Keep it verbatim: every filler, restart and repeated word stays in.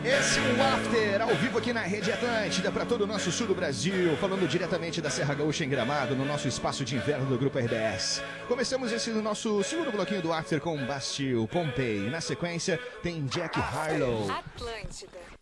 Esse é o After, ao vivo aqui na Rede Atlântida, para todo o nosso sul do Brasil, falando diretamente da Serra Gaúcha em Gramado, no nosso espaço de inverno do Grupo R B S. Começamos esse nosso segundo bloquinho do After com Bastille, Pompei. Na sequência, tem Jack Harlow. Atlântida.